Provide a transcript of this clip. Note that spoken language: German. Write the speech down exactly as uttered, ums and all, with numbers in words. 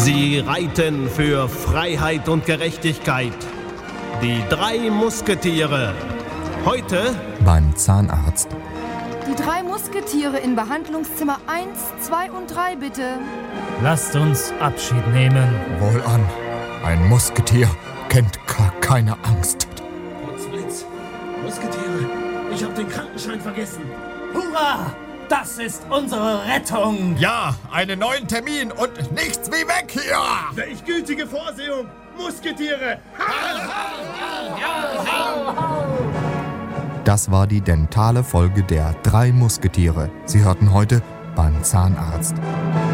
Sie reiten für Freiheit und Gerechtigkeit. Die drei Musketiere. Heute beim Zahnarzt. Die drei Musketiere in Behandlungszimmer eins, zwei und drei, bitte. Lasst uns Abschied nehmen. Wohlan, ein Musketier kennt gar keine Angst. Potzblitz, Musketiere, ich hab den Krankenschein vergessen. Hurra! Das ist unsere Rettung! Ja, einen neuen Termin und nichts wie weg hier! Welch gültige Vorsehung! Musketiere! Das war die dentale Folge der Drei Musketiere. Sie hörten heute beim Zahnarzt.